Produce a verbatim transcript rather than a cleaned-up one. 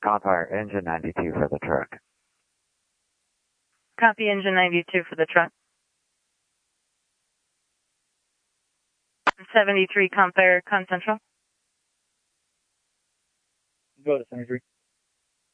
Compire engine ninety-two for the truck. Copy engine ninety-two for the truck. seventy-three Compare, Con Central. Go to seventy-three.